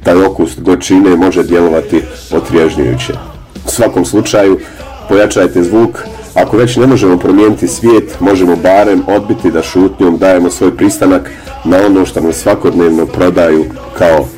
taj okus gorčine može djelovati otriježnjujuće. U svakom slučaju, pojačajte zvuk. Ako već ne možemo promijeniti svijet, možemo barem odbiti da šutnjom dajemo svoj pristanak na ono što nam svakodnevno prodaju kao